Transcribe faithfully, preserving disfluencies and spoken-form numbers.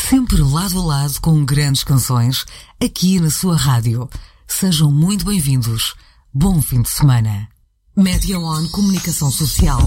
Sempre lado a lado com grandes canções, aqui na sua rádio. Sejam muito bem-vindos. Bom fim de semana. Média One Comunicação Social.